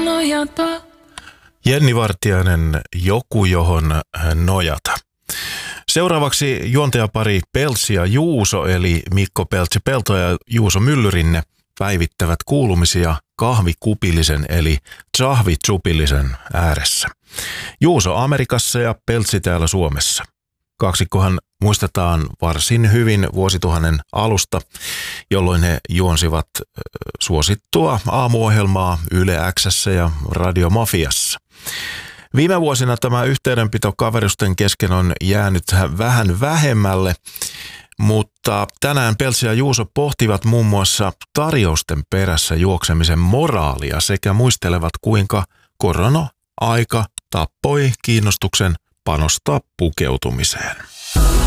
nojata. Jenni Vartiainen, Joku johon nojata. Seuraavaksi juontajapari Peltsi ja Juuso, eli Mikko Peltsi-Pelto ja Juuso Myllyrinne päivittävät kuulumisia kahvikupillisen eli tsahvitsupillisen ääressä. Juuso Amerikassa ja Peltsi täällä Suomessa. Kaksikkohan muistetaan varsin hyvin vuosituhannen alusta, jolloin he juonsivat suosittua aamuohjelmaa Yle X:ssä ja Radio Mafiassa. Viime vuosina tämä yhteydenpito kaverusten kesken on jäänyt vähän vähemmälle, mutta tänään Peltsi ja Juuso pohtivat muun muassa tarjousten perässä juoksemisen moraalia sekä muistelevat, kuinka korona-aika tappoi kiinnostuksen panostaa pukeutumiseen.